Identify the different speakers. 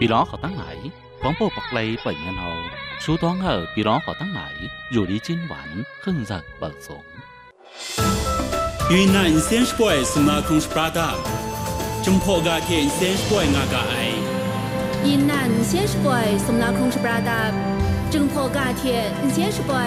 Speaker 1: Bị đó họ tăng lại, quán bộ bọc lây bởi nhân hầu, số toán ở bị đó họ tăng lại, dù đi trên vạn, khưng giật bờ xuống.
Speaker 2: 云南先是怪是马空是巴达，中坡噶天先是怪那个爱。
Speaker 3: 云南先是怪是马空是巴达，中坡噶天先是怪。